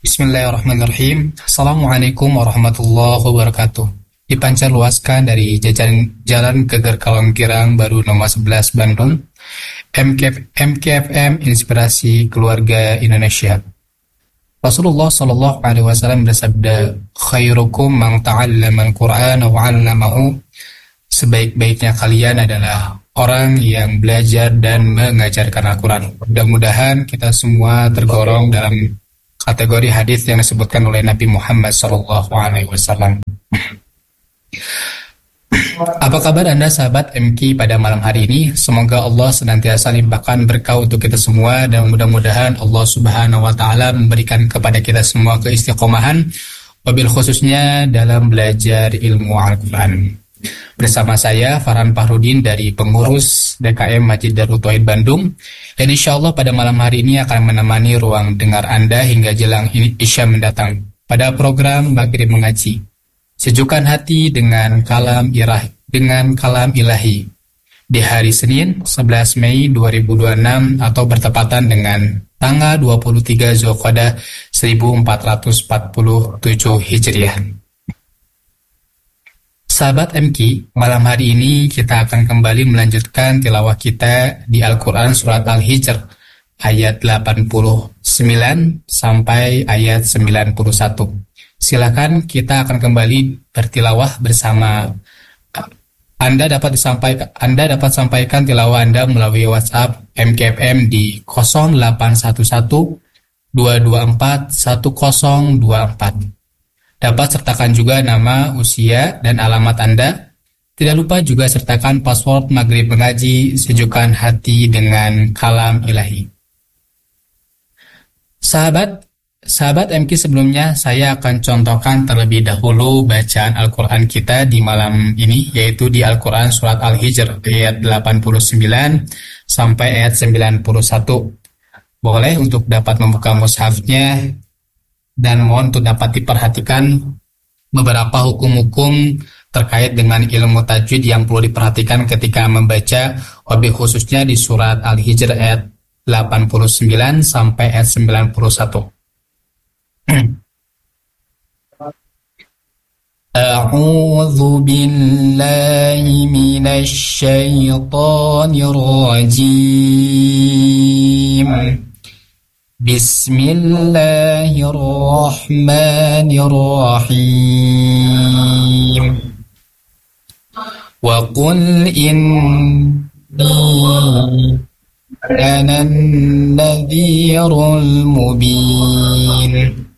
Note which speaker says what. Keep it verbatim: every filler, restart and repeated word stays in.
Speaker 1: Bismillahirrahmanirrahim. Assalamualaikum warahmatullahi wabarakatuh. Dipancarluaskan dari jajaran Jalan Geger Kalongkirang Baru nomor sebelas Bandung, M K F, M K F M Inspirasi Keluarga Indonesia. Rasulullah Shallallahu Alaihi Wasallam bersabda, "Khairukum man ta'allama al-Qur'an wa 'allamahu." Sebaik-baiknya kalian adalah orang yang belajar dan mengajarkan Al-Quran. Mudah-mudahan kita semua tergolong dalam kategori hadis yang disebutkan oleh Nabi Muhammad Shallallahu Alaihi Wasallam. Apa kabar Anda sahabat M K pada malam hari ini? Semoga Allah senantiasa limpahkan berkah untuk kita semua dan mudah-mudahan Allah Subhanahu Wa Taala memberikan kepada kita semua keistiqomahan, wabil khususnya dalam belajar ilmu Al-Quran. Bersama saya Farhan Fahrudin dari pengurus D K M Masjid Darut Tauhid Bandung, dan insya Allah pada malam hari ini akan menemani ruang dengar Anda hingga jelang Isya mendatang pada program Maghrib Mengaji. Sejukkan hati dengan kalam irah, dengan kalam ilahi di hari Senin sebelas Mei dua ribu dua puluh enam atau bertepatan dengan tanggal dua puluh tiga Zulqa'dah seribu empat ratus empat puluh tujuh Hijriah. Sahabat M K, malam hari ini kita akan kembali melanjutkan tilawah kita di Al-Quran Surat Al-Hijr ayat delapan puluh sembilan sampai ayat sembilan puluh satu. Silakan kita akan kembali bertilawah bersama. Anda dapat disampaikan, Anda dapat sampaikan tilawah Anda melalui WhatsApp M K F M di nol delapan satu satu dua dua empat satu nol dua empat. Dapat sertakan juga nama, usia, dan alamat Anda. Tidak lupa juga sertakan password Maghrib Mengaji, sejukkan hati dengan kalam ilahi. Sahabat, sahabat M K sebelumnya saya akan contohkan terlebih dahulu bacaan Al-Quran kita di malam ini, yaitu di Al-Quran Surat Al-Hijr ayat delapan puluh sembilan sampai ayat sembilan puluh satu. Boleh untuk dapat membuka mushafnya, dan mohon untuk dapat diperhatikan beberapa hukum-hukum terkait dengan ilmu tajwid yang perlu diperhatikan ketika membaca, lebih khususnya di surat Al-Hijr ayat delapan puluh sembilan sampai ayat sembilan puluh satu. A'udzu billahi minasy syaithanir rajim. Bismillahirrahmanirrahim. Wa qul inni ana an-nadhirul mubin.